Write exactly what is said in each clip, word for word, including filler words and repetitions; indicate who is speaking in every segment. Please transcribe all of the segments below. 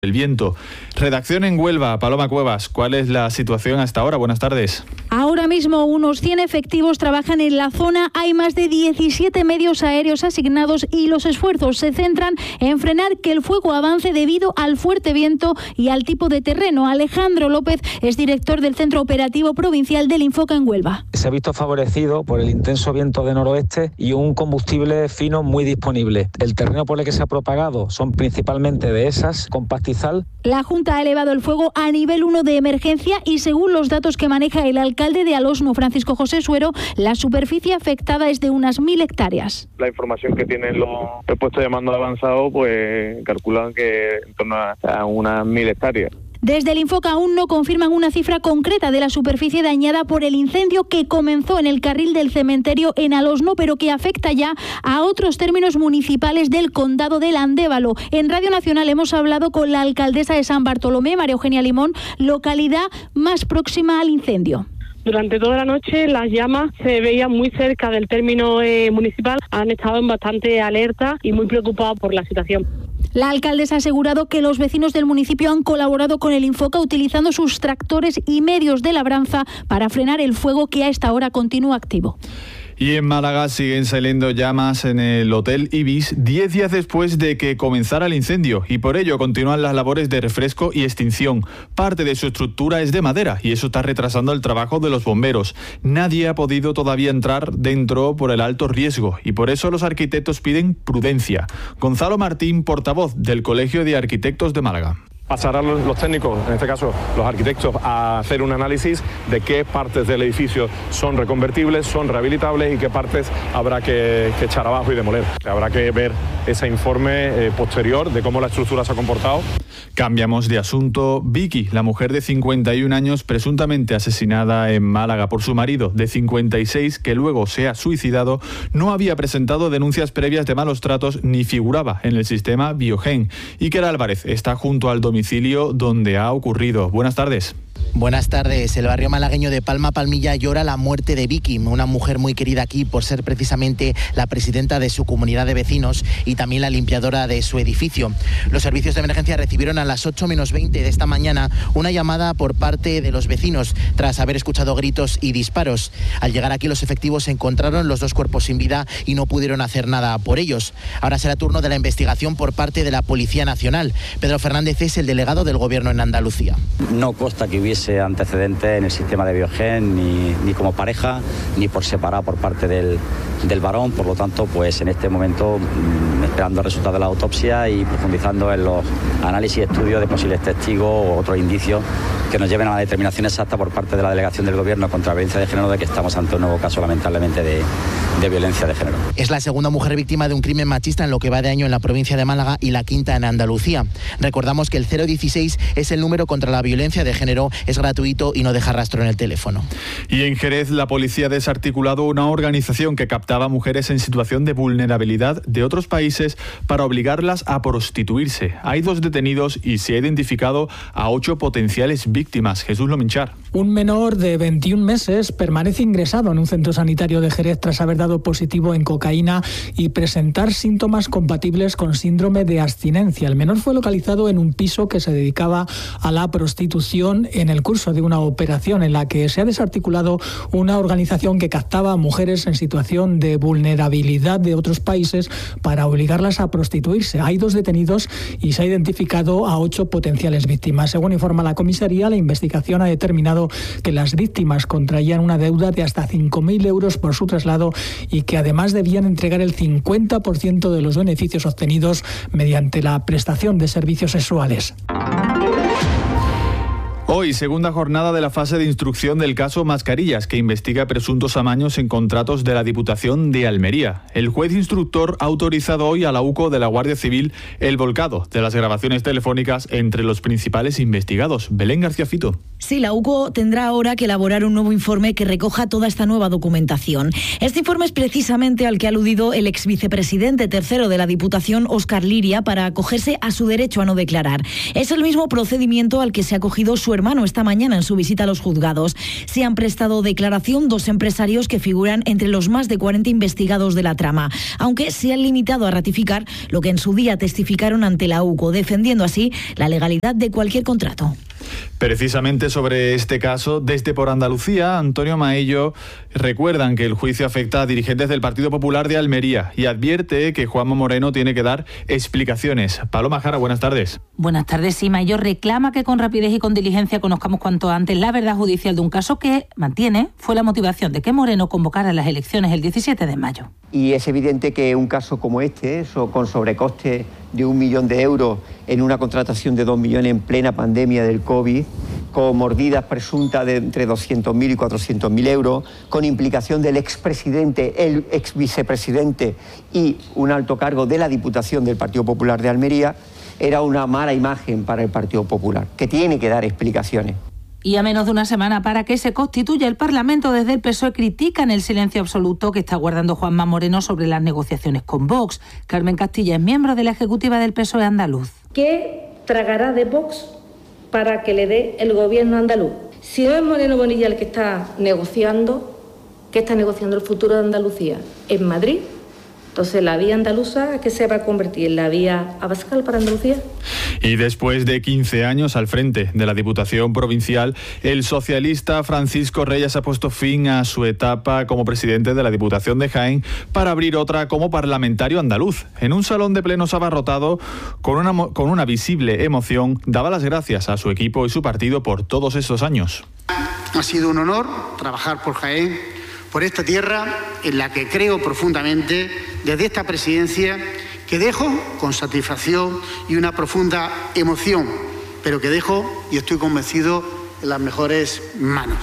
Speaker 1: El viento. Redacción en Huelva, Paloma Cuevas, ¿cuál es la situación hasta ahora? Buenas tardes.
Speaker 2: Ahora mismo unos cien efectivos trabajan en la zona, hay más de diecisiete medios aéreos asignados y los esfuerzos se centran en frenar que el fuego avance debido al fuerte viento y al tipo de terreno. Alejandro López es director del Centro Operativo Provincial del Infoca en Huelva.
Speaker 3: Se ha visto favorecido por el intenso viento de noroeste y un combustible fino muy disponible. El terreno por el que se ha propagado son principalmente dehesas con pastizal.
Speaker 2: La Junta ha elevado el fuego a nivel uno de emergencia y según los datos que maneja el alcalde de Alosno, Francisco José Suero, la superficie afectada es de unas mil hectáreas.
Speaker 4: La información que tienen los puestos de mando avanzado pues calculan que en torno a, a unas mil hectáreas.
Speaker 2: Desde el Infoca aún no confirman una cifra concreta de la superficie dañada por el incendio que comenzó en el carril del cementerio en Alosno, pero que afecta ya a otros términos municipales del condado del Andévalo. En Radio Nacional hemos hablado con la alcaldesa de San Bartolomé, María Eugenia Limón, localidad más próxima al incendio.
Speaker 5: Durante toda la noche las llamas se veían muy cerca del término eh, municipal. Han estado en bastante alerta y muy preocupados por la situación.
Speaker 2: La alcaldesa ha asegurado que los vecinos del municipio han colaborado con el Infoca utilizando sus tractores y medios de labranza para frenar el fuego que a esta hora continúa activo.
Speaker 1: Y en Málaga siguen saliendo llamas en el Hotel Ibis diez días después de que comenzara el incendio y por ello continúan las labores de refresco y extinción. Parte de su estructura es de madera y eso está retrasando el trabajo de los bomberos. Nadie ha podido todavía entrar dentro por el alto riesgo y por eso los arquitectos piden prudencia. Gonzalo Martín, portavoz del Colegio de Arquitectos de Málaga.
Speaker 6: Pasarán los técnicos, en este caso los arquitectos, a hacer un análisis de qué partes del edificio son reconvertibles, son rehabilitables y qué partes habrá que, que echar abajo y demoler. Habrá que ver ese informe eh, posterior de cómo la estructura se ha comportado.
Speaker 1: Cambiamos de asunto. Vicky, la mujer de cincuenta y un años presuntamente asesinada en Málaga por su marido de cincuenta y seis, que luego se ha suicidado, no había presentado denuncias previas de malos tratos ni figuraba en el sistema Biogen. Iker Álvarez está junto al domicilio donde ha ocurrido. Buenas tardes.
Speaker 7: Buenas tardes. El barrio malagueño de Palma Palmilla llora la muerte de Vicky, una mujer muy querida aquí por ser precisamente la presidenta de su comunidad de vecinos y también la limpiadora de su edificio. Los servicios de emergencia recibieron a las ocho menos veinte de esta mañana una llamada por parte de los vecinos tras haber escuchado gritos y disparos. Al llegar aquí los efectivos encontraron los dos cuerpos sin vida y no pudieron hacer nada por ellos. Ahora será turno de la investigación por parte de la Policía Nacional. Pedro Fernández es el delegado del Gobierno en Andalucía.
Speaker 8: No consta que hubiese antecedentes en el sistema de Biogen, ni, ni como pareja, ni por separado por parte del, del varón. Por lo tanto, pues en este momento, mmm, esperando el resultado de la autopsia y profundizando en los análisis y estudios de posibles testigos o otros indicios que nos lleven a la determinación exacta por parte de la delegación del Gobierno contra la violencia de género de que estamos ante un nuevo caso, lamentablemente, de, de violencia de género.
Speaker 7: Es la segunda mujer víctima de un crimen machista en lo que va de año en la provincia de Málaga y la quinta en Andalucía. Recordamos que el cero dieciséis es el número contra la violencia de género, es gratuito y no deja rastro en el teléfono.
Speaker 1: Y en Jerez la policía ha desarticulado una organización que captaba mujeres en situación de vulnerabilidad de otros países para obligarlas a prostituirse. Hay dos detenidos y se ha identificado a ocho potenciales víctimas. Jesús Lominchar.
Speaker 9: Un menor de veintiún meses permanece ingresado en un centro sanitario de Jerez tras haber dado positivo en cocaína y presentar síntomas compatibles con síndrome de abstinencia. El menor fue localizado en un piso que se dedicaba a la prostitución en el curso de una operación en la que se ha desarticulado una organización que captaba a mujeres en situación de vulnerabilidad de otros países para obligarlas a prostituirse. Hay dos detenidos y se ha identificado a ocho potenciales víctimas. Según informa la comisaría, la investigación ha determinado que las víctimas contraían una deuda de hasta cinco mil euros por su traslado y que además debían entregar el cincuenta por ciento de los beneficios obtenidos mediante la prestación de servicios sexuales.
Speaker 1: Hoy, segunda jornada de la fase de instrucción del caso Mascarillas, que investiga presuntos amaños en contratos de la Diputación de Almería. El juez instructor ha autorizado hoy a la U C O de la Guardia Civil el volcado de las grabaciones telefónicas entre los principales investigados. Belén García Fito.
Speaker 10: Sí, la U C O tendrá ahora que elaborar un nuevo informe que recoja toda esta nueva documentación. Este informe es precisamente al que ha aludido el exvicepresidente tercero de la Diputación, Óscar Liria, para acogerse a su derecho a no declarar. Es el mismo procedimiento al que se ha acogido su hermano esta mañana en su visita a los juzgados. Se han prestado declaración dos empresarios que figuran entre los más de cuarenta investigados de la trama, aunque se han limitado a ratificar lo que en su día testificaron ante la U C O, defendiendo así la legalidad de cualquier contrato.
Speaker 1: Precisamente sobre este caso, desde Por Andalucía, Antonio Maello recuerdan que el juicio afecta a dirigentes del Partido Popular de Almería y advierte que Juanma Moreno tiene que dar explicaciones. Paloma Jara, buenas tardes.
Speaker 11: Buenas tardes, sí. Maello reclama que con rapidez y con diligencia conozcamos cuanto antes la verdad judicial de un caso que, mantiene, fue la motivación de que Moreno convocara las elecciones el diecisiete de mayo.
Speaker 12: Y es evidente que un caso como este, eso, con sobrecoste de un millón de euros en una contratación de dos millones en plena pandemia del COVID, con mordidas presuntas de entre doscientos mil y cuatrocientos mil euros, con implicación del expresidente, el exvicepresidente y un alto cargo de la Diputación del Partido Popular de Almería, era una mala imagen para el Partido Popular, que tiene que dar explicaciones.
Speaker 11: Y a menos de una semana para que se constituya el Parlamento, desde el P S O E critican el silencio absoluto que está guardando Juanma Moreno sobre las negociaciones con Vox. Carmen Castilla es miembro de la ejecutiva del P S O E andaluz.
Speaker 13: ¿Qué tragará de Vox para que le dé el gobierno andaluz? Si no es Moreno Bonilla el que está negociando, ¿qué está negociando el futuro de Andalucía? ¿En Madrid? Entonces, ¿la vía andaluza qué se va a convertir? ¿En la vía abascal para Andalucía?
Speaker 1: Y después de quince años al frente de la Diputación Provincial, el socialista Francisco Reyes ha puesto fin a su etapa como presidente de la Diputación de Jaén para abrir otra como parlamentario andaluz. En un salón de plenos abarrotado, con una, con una visible emoción, daba las gracias a su equipo y su partido por todos estos años.
Speaker 14: Ha sido un honor trabajar por Jaén, por esta tierra en la que creo profundamente desde esta presidencia, que dejo con satisfacción y una profunda emoción, pero que dejo, y estoy convencido, en las mejores manos.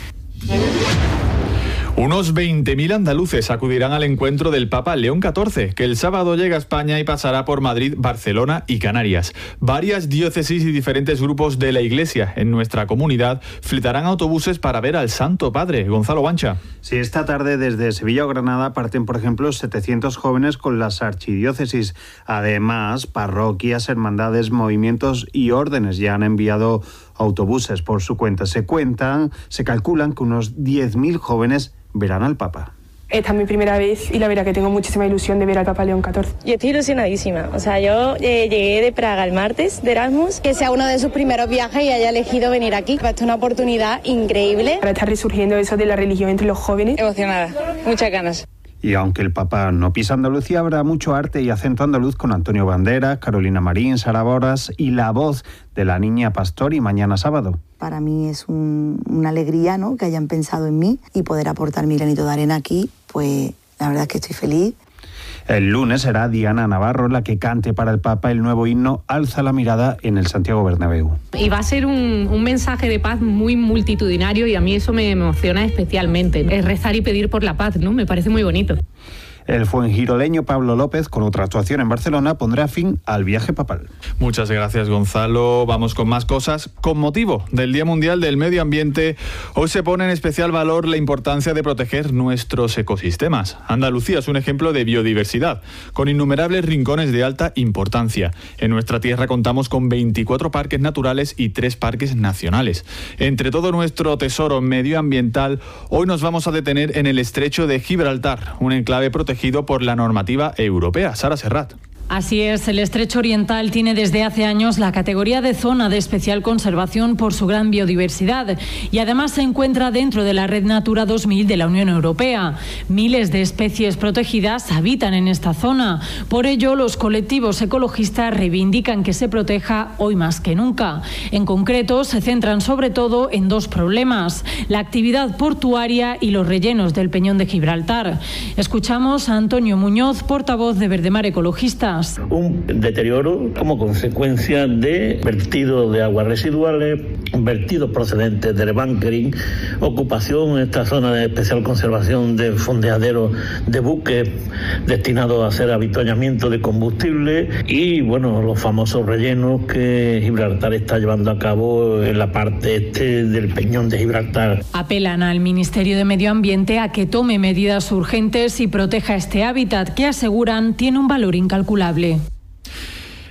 Speaker 1: Unos veinte mil andaluces acudirán al encuentro del Papa León catorce, que el sábado llega a España y pasará por Madrid, Barcelona y Canarias. Varias diócesis y diferentes grupos de la Iglesia en nuestra comunidad fletarán autobuses para ver al Santo Padre. Gonzalo Bancha.
Speaker 15: Sí, esta tarde desde Sevilla o Granada parten, por ejemplo, setecientos jóvenes con las archidiócesis. Además, parroquias, hermandades, movimientos y órdenes ya han enviado autobuses por su cuenta. Se cuentan, se calculan que unos diez mil jóvenes verán al Papa.
Speaker 16: Esta es mi primera vez y la verdad que tengo muchísima ilusión de ver al Papa León catorce.
Speaker 17: Yo estoy ilusionadísima. O sea, yo eh, llegué de Praga el martes de Erasmus, que sea uno de sus primeros viajes y haya elegido venir aquí. Esto es una oportunidad increíble.
Speaker 16: Ahora está resurgiendo eso de la religión entre los jóvenes.
Speaker 17: Emocionada, muchas ganas.
Speaker 15: Y aunque el Papa no pisa Andalucía, habrá mucho arte y acento andaluz con Antonio Banderas, Carolina Marín, Sara Boras y la voz de la Niña Pastori mañana sábado.
Speaker 18: Para mí es un, una alegría, ¿no?, que hayan pensado en mí y poder aportar mi granito de arena aquí, pues la verdad es que estoy feliz.
Speaker 15: El lunes será Diana Navarro la que cante para el Papa el nuevo himno Alza la mirada en el Santiago Bernabéu.
Speaker 19: Y va a ser un, un mensaje de paz muy multitudinario y a mí eso me emociona especialmente. Es rezar y pedir por la paz, ¿no? Me parece muy bonito.
Speaker 15: El fuengiroleño Pablo López, con otra actuación en Barcelona, pondrá fin al viaje papal.
Speaker 1: Muchas gracias, Gonzalo. Vamos con más cosas. Con motivo del Día Mundial del Medio Ambiente, hoy se pone en especial valor la importancia de proteger nuestros ecosistemas. Andalucía es un ejemplo de biodiversidad, con innumerables rincones de alta importancia. En nuestra tierra contamos con veinticuatro parques naturales y tres parques nacionales. Entre todo nuestro tesoro medioambiental, hoy nos vamos a detener en el Estrecho de Gibraltar, un enclave protegido por la normativa europea. Sara Serrat.
Speaker 20: Así es, el Estrecho Oriental tiene desde hace años la categoría de zona de especial conservación por su gran biodiversidad y además se encuentra dentro de la Red Natura dos mil de la Unión Europea. Miles de especies protegidas habitan en esta zona. Por ello, los colectivos ecologistas reivindican que se proteja hoy más que nunca. En concreto, se centran sobre todo en dos problemas: la actividad portuaria y los rellenos del Peñón de Gibraltar. Escuchamos a Antonio Muñoz, portavoz de Verdemar Ecologistas.
Speaker 21: Un deterioro como consecuencia de vertido de aguas residuales, vertidos procedentes del bunkering, ocupación en esta zona de especial conservación de fondeaderos de buques destinados a hacer avituallamiento de combustible y, bueno, los famosos rellenos que Gibraltar está llevando a cabo en la parte este del Peñón de Gibraltar.
Speaker 20: Apelan al Ministerio de Medio Ambiente a que tome medidas urgentes y proteja este hábitat que aseguran tiene un valor incalculable.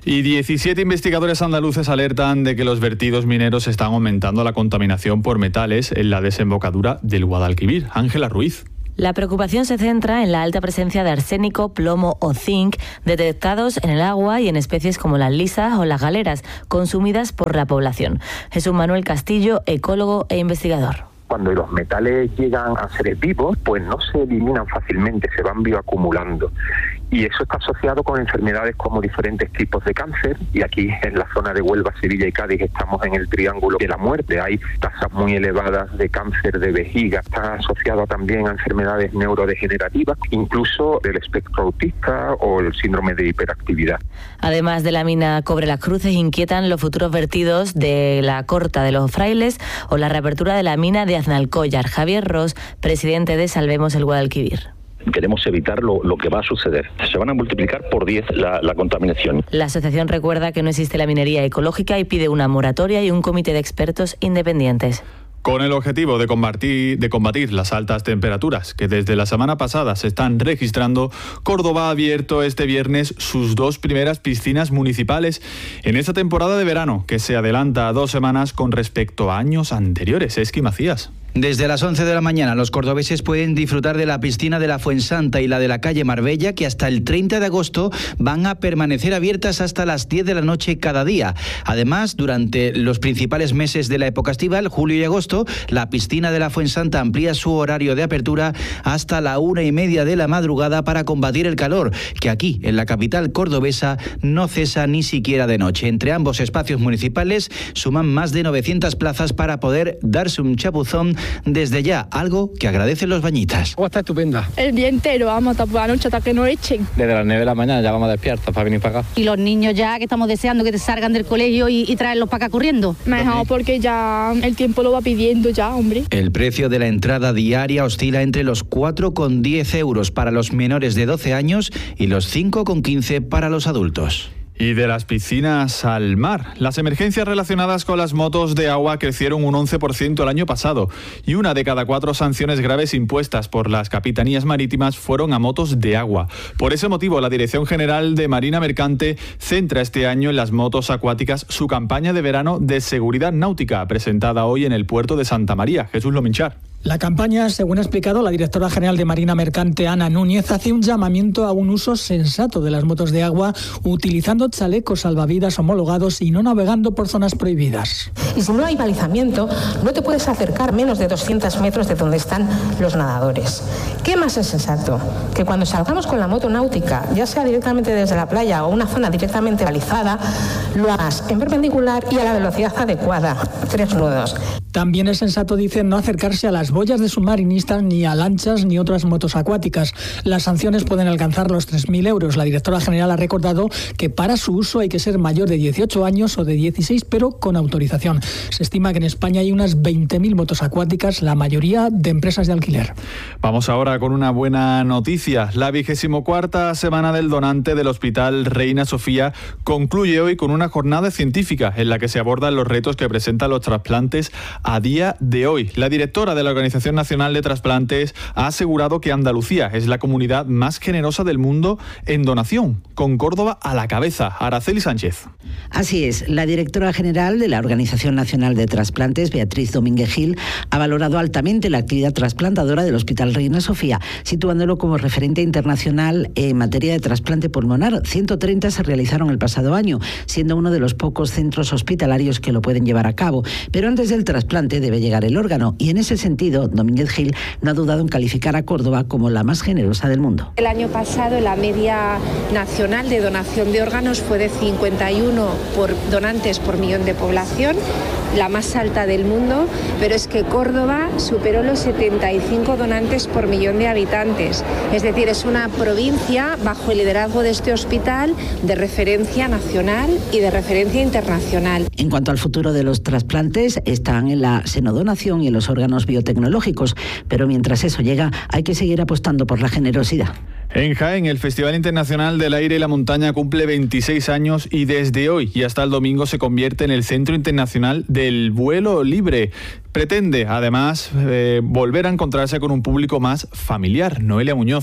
Speaker 1: Y diecisiete investigadores andaluces alertan de que los vertidos mineros están aumentando la contaminación por metales en la desembocadura del Guadalquivir. Ángela Ruiz.
Speaker 3: La preocupación se centra en la alta presencia de arsénico, plomo o zinc detectados en el agua y en especies como las lisas o las galeras, consumidas por la población. Jesús Manuel Castillo, ecólogo e investigador.
Speaker 22: Cuando los metales llegan a seres vivos, pues no se eliminan fácilmente, se van bioacumulando. Y eso está asociado con enfermedades como diferentes tipos de cáncer. Y aquí en la zona de Huelva, Sevilla y Cádiz estamos en el triángulo de la muerte. Hay tasas muy elevadas de cáncer de vejiga. Está asociado también a enfermedades neurodegenerativas, incluso del espectro autista o el síndrome de hiperactividad.
Speaker 3: Además de la mina Cobre Las Cruces, inquietan los futuros vertidos de la Corta de los Frailes o la reapertura de la mina de Aznalcóllar. Javier Ros, presidente de Salvemos el Guadalquivir.
Speaker 23: Queremos evitar lo, lo que va a suceder. Se van a multiplicar por diez la, la contaminación.
Speaker 3: La asociación recuerda que no existe la minería ecológica y pide una moratoria y un comité de expertos independientes.
Speaker 1: Con el objetivo de combatir, de combatir las altas temperaturas que desde la semana pasada se están registrando, Córdoba ha abierto este viernes sus dos primeras piscinas municipales en esta temporada de verano, que se adelanta a dos semanas con respecto a años anteriores. Esqui Macías.
Speaker 24: Desde las once de la mañana los cordobeses pueden disfrutar de la piscina de la Fuensanta y la de la calle Marbella, que hasta el treinta de agosto van a permanecer abiertas hasta las diez de la noche cada día. Además, durante los principales meses de la época estival, julio y agosto, la piscina de la Fuensanta amplía su horario de apertura hasta la una y media de la madrugada para combatir el calor, que aquí, en la capital cordobesa, no cesa ni siquiera de noche. Entre ambos espacios municipales suman más de novecientas plazas para poder darse un chapuzón desde ya, algo que agradecen los bañitas.
Speaker 25: Agua está estupenda.
Speaker 26: El día entero, vamos hasta por la noche hasta que nos echen.
Speaker 25: Desde las nueve de la mañana ya vamos despiertos para venir para acá.
Speaker 27: Y los niños ya que estamos deseando que te salgan del colegio y, y traerlos para acá corriendo.
Speaker 26: Mejor porque ya el tiempo lo va pidiendo ya, hombre.
Speaker 24: El precio de la entrada diaria oscila entre los cuatro con diez euros para los menores de doce años y los cinco con quince para los adultos.
Speaker 1: Y de las piscinas al mar. Las emergencias relacionadas con las motos de agua crecieron un once por ciento el año pasado y una de cada cuatro sanciones graves impuestas por las capitanías marítimas fueron a motos de agua. Por ese motivo, la Dirección General de Marina Mercante centra este año en las motos acuáticas su campaña de verano de seguridad náutica, presentada hoy en el puerto de Santa María. Jesús Lominchar.
Speaker 9: La campaña, según ha explicado la directora general de Marina Mercante, Ana Núñez, hace un llamamiento a un uso sensato de las motos de agua, utilizando chalecos salvavidas homologados y no navegando por zonas prohibidas.
Speaker 28: Y si no hay balizamiento, no te puedes acercar menos de doscientos metros de donde están los nadadores. ¿Qué más es sensato? Que cuando salgamos con la moto náutica, ya sea directamente desde la playa o una zona directamente balizada, lo hagas en perpendicular y a la velocidad adecuada, tres nudos.
Speaker 9: También es sensato, dicen, no acercarse a las boyas de submarinistas, ni a lanchas, ni otras motos acuáticas. Las sanciones pueden alcanzar los tres mil euros. La directora general ha recordado que para su uso hay que ser mayor de dieciocho años o de dieciséis, pero con autorización. Se estima que en España hay unas veinte mil motos acuáticas, la mayoría de empresas de alquiler.
Speaker 1: Vamos ahora con una buena noticia. La vigésimo cuarta semana del donante del Hospital Reina Sofía concluye hoy con una jornada científica en la que se abordan los retos que presentan los trasplantes a día de hoy. La directora de la Organización Nacional de Trasplantes ha asegurado que Andalucía es la comunidad más generosa del mundo en donación, con Córdoba a la cabeza. Araceli Sánchez.
Speaker 29: Así es, la directora general de la Organización Nacional de Trasplantes, Beatriz Domínguez Gil, ha valorado altamente la actividad trasplantadora del Hospital Reina Sofía, situándolo como referente internacional en materia de trasplante pulmonar. ciento treinta se realizaron el pasado año, siendo uno de los pocos centros hospitalarios que lo pueden llevar a cabo. Pero antes del trasplante debe llegar el órgano, y en ese sentido, Domínguez Gil no ha dudado en calificar a Córdoba como la más generosa del mundo.
Speaker 30: El año pasado la media nacional de donación de órganos fue de cincuenta y uno por donantes por millón de población, la más alta del mundo, pero es que Córdoba superó los setenta y cinco donantes por millón de habitantes. Es decir, es una provincia bajo el liderazgo de este hospital de referencia nacional y de referencia internacional.
Speaker 29: En cuanto al futuro de los trasplantes, están en la senodonación y en los órganos biotecnológicos, pero mientras eso llega, hay que seguir apostando por la generosidad.
Speaker 1: En Jaén, el Festival Internacional del Aire y la Montaña cumple veintiséis años y desde hoy y hasta el domingo se convierte en el Centro Internacional del Vuelo Libre. Pretende, además, eh, volver a encontrarse con un público más familiar. Noelia Muñoz.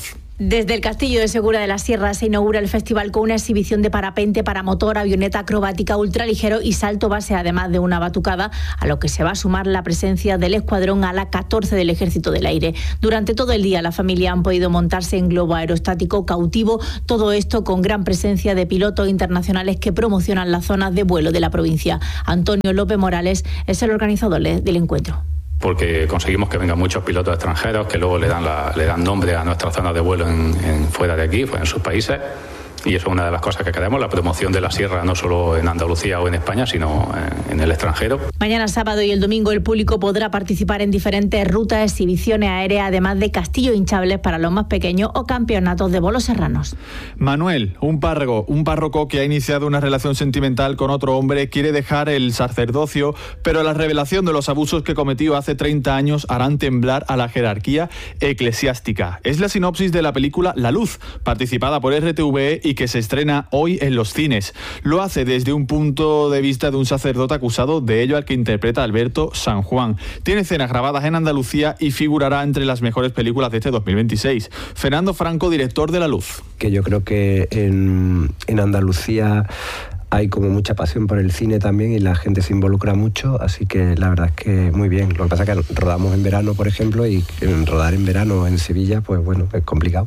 Speaker 2: Desde el Castillo de Segura de la Sierra se inaugura el festival con una exhibición de parapente, paramotor, avioneta acrobática, ultraligero y salto base, además de una batucada, a lo que se va a sumar la presencia del Escuadrón Ala catorce del Ejército del Aire. Durante todo el día la familia han podido montarse en globo aerostático cautivo, todo esto con gran presencia de pilotos internacionales que promocionan las zonas de vuelo de la provincia. Antonio López Morales es el organizador del encuentro.
Speaker 4: Porque conseguimos que vengan muchos pilotos extranjeros que luego le dan la, le dan nombre a nuestras zonas de vuelo en, en fuera de aquí, en sus países. Y eso es una de las cosas que queremos, la promoción de la sierra, no solo en Andalucía o en España, sino en, en el extranjero.
Speaker 2: Mañana sábado y el domingo el público podrá participar en diferentes rutas, exhibiciones aéreas, además de castillos hinchables para los más pequeños o campeonatos de bolos serranos.
Speaker 1: Manuel, un párroco, un párroco que ha iniciado una relación sentimental con otro hombre, quiere dejar el sacerdocio, pero la revelación de los abusos que cometió hace treinta años harán temblar a la jerarquía eclesiástica. Es la sinopsis de la película La Luz, participada por R T V E y que se estrena hoy en los cines. Lo hace desde un punto de vista de un sacerdote acusado de ello, al que interpreta Alberto San Juan. Tiene escenas grabadas en Andalucía y figurará entre las mejores películas de este dos mil veintiséis. Fernando Franco, director de La Luz.
Speaker 5: Que yo creo que en, en Andalucía hay como mucha pasión por el cine también y la gente se involucra mucho, así que la verdad es que muy bien. Lo que pasa es que rodamos en verano, por ejemplo, y rodar en verano en Sevilla, pues bueno, es complicado.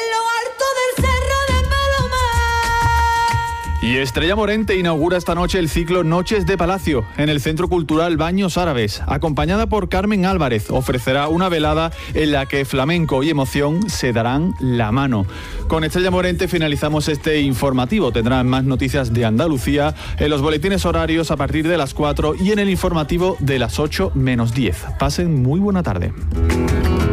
Speaker 1: Y Estrella Morente inaugura esta noche el ciclo Noches de Palacio en el Centro Cultural Baños Árabes. Acompañada por Carmen Álvarez, ofrecerá una velada en la que flamenco y emoción se darán la mano. Con Estrella Morente finalizamos este informativo. Tendrán más noticias de Andalucía en los boletines horarios a partir de las cuatro y en el informativo de las ocho menos diez. Pasen muy buena tarde.